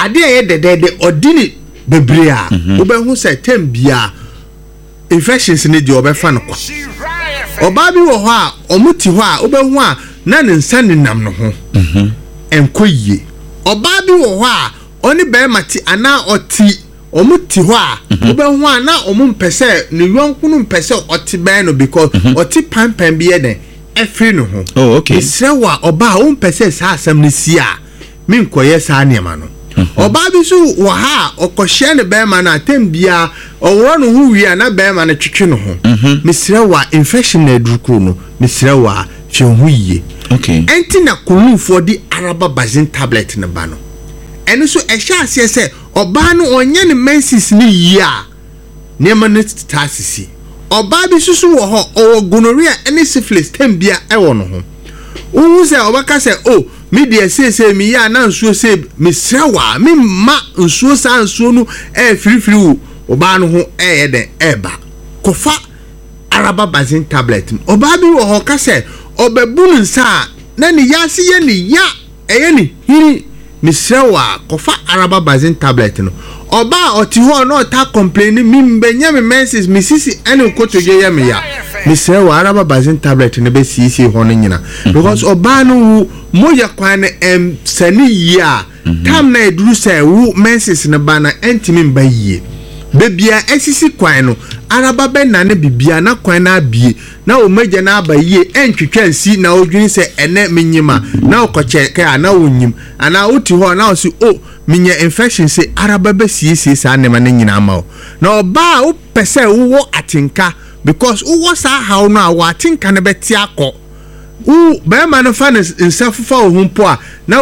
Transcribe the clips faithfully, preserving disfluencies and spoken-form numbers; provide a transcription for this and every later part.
ade ye de de de odini bebre a obehu say tem bia infections ne de obefa no kwa oba bi wo ho a omuti ho a obehu a na ne nsa ne nam no ho mhm enkoyie oba bi wo ho a oni be mati ana oti omuti ho a obehu a na omumpese ne yonku no mpese oti be no because oti pampan bi ye den efri no ho oh okay isrewa oba o mpese sa asam ne si a min koye sa niema no oba bi so wo ha okohye ne be ma na tembia oworo no hu wi na be ma na twetwe no ho misrewa infection na edruku no misrewa hwe hu yie okay enti na kunu for the araba bazin tablet ne ba no eno so ehya ase se oba no onye ne menses ni yie a niema ne tasisi oba bi susu wo ho owo gonorrhea ene syphilis tembia e wo no ho wo se oba ka se oh me de say say me ya na nsuo say me srewa me ma nsuo sa nsuo no e free free wo oba no ho e ye den e ba kofa araba bazin tablet oba bi wo ho ka se obebun nsa na ni ya se ye ni ya e ye ni hiri me srewa kofa araba bazin tablet no oba oti ho no ta complain mi mbenya me menses me sisi ene kotoje ye me ya me srewa araba bazin tablet ne be sisi ho no nyina because oba no moya kwan em sani ya tam na eduru say wo menses ne ba na entimi mba yie bebia esisi kwan no araba be na ne bibia na kwan na abie na o maja na aba yie entwetwa nsi na odwin say ene menyima na okoche ka na wonyim ana oti ho na o si o minya infection say araba be siesie sa ne ma ne nyina ma na oba o pese wo atinka because wo sa how no a wo atinka ne beti akọ u be ma no fa nsafufa o humpo a na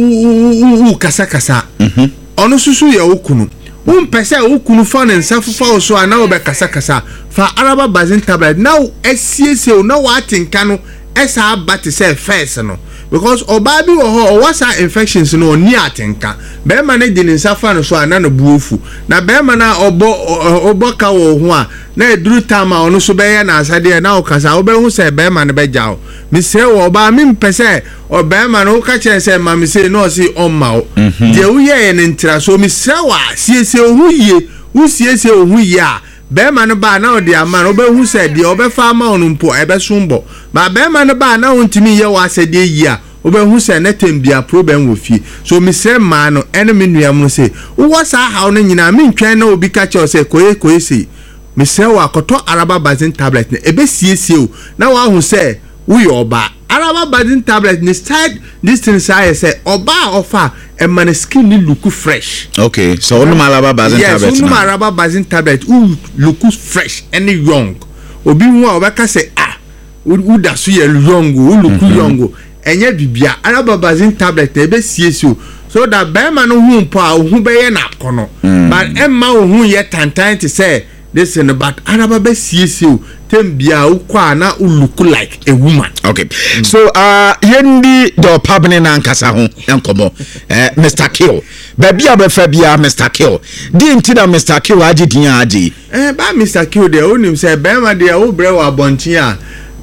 u kasa kasa mhm ono susu ya okunu um pese okunu fa nsafufa o so na o be kasa kasa fa araba bazin tablet na o esiese o na wa atinka no esa abate say first no because oba bi wo ho wasa infections no ni atinka be ma na di nsafa no so na no buofu na be ma na obo oboka wo ho a na eduru tama ono so be ya na asade na o kasa wo be hu say be ma na be jawo mi se wo ba mi mpese o be ma no ka che say ma mi se no si on ma o de wo ye ne ntira so mi se wa siese ohu yie wo siese ohu yie a be ma no ba na o de ama no be hu say de o be fa ma ono mpo e be sombo ba be ma no ba na ontimi ye wa asade yie a obehu se na tembia problem wo fi so mi se ma no ene me nuam no se wo sa haw no nyina me ntwen na obi ka che se koye koye se mi se wa koto araba bazin tablet na ebe siesie o na wa hu se wo yo oba araba bazin tablet ni start this thing say say oba offer e man skin ni look fresh okay so no araba bazin yes, tablet yes no araba bazin tablet u look fresh and young obi hu a oba ka se ah u da so ye young u look young enye bibia araba bazin tablet ebe siesie so that be man hu mpo a hu be ye na kono but emma hu ye tantan to say this in but araba be siesie tembia ukwa na look like a woman okay mm. so uh yendi do pabne na nkasa ho enkomo eh Mister Kill baby abefa bia Mister Kill di ntina Mister Kill agi din agi eh ba Mister Kill de onim say be ma de wo bre wa bontin a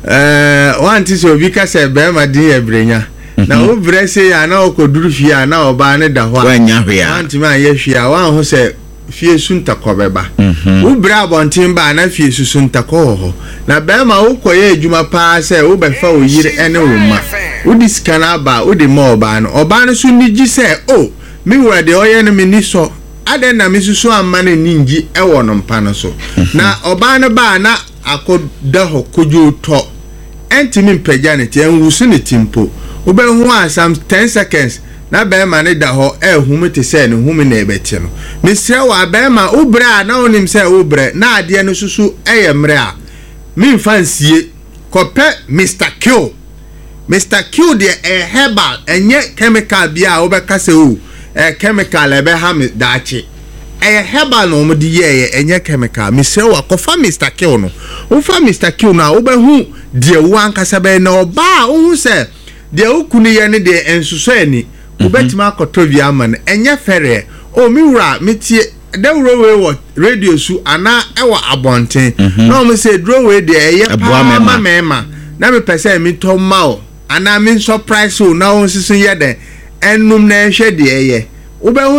eh wanti so bi ka say be ma di ebrenya na wo bre say ya na okoduru fi ya na oba ne da ho wanya hwe a wanti ma ye hwe a wan ho say fie sunta kobeba wo bra bontin ba na fie sunta ko ho na be ma wo koye adwuma pa say wo be fa wo yire ene wo ma wo diskana ba wo de mo oba no oba no so ni gi say oh mi wura de oye no mi ni so aden na mi susu amma na ningi e wo no mpa no so na oba no ba na akoda ho kojo to entimi mpagya ne te enwusu ne timpo wo be hu asam ten seconds na be ma ne da ho e hu te se ne hu me na ebeti no misre wa be ma ubra na onim se ubre na ade no susu eye mre a mi fansie kope Mister Kill Mister Kill de e herbal enye chemical bia wo be ka se o e chemical e be ha me daachi e herbal no mo di ye enye chemical misre wa kofa Mister Kill no wo fa Mister Kill na wo be hu de wo ankasa be na oba wo hu se de okunu ye ne de ensuso ani ubetima akoto via man enye fere o mi wura metie de wura we radio su ana ewa abonten no me say draw we de eye pa ma mema na me pese mi to ma o ana mi surprise o na o sisun ye de enum na ehwe de eye ube